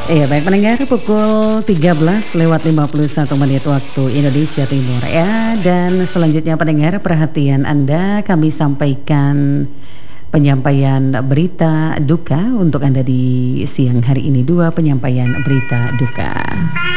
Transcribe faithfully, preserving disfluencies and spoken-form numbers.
Iya baik pendengar, pukul tiga belas lewat lima puluh satu menit waktu Indonesia Timur ya. Dan selanjutnya pendengar, perhatian Anda, kami sampaikan penyampaian berita duka untuk Anda di siang hari ini. Dua penyampaian berita duka.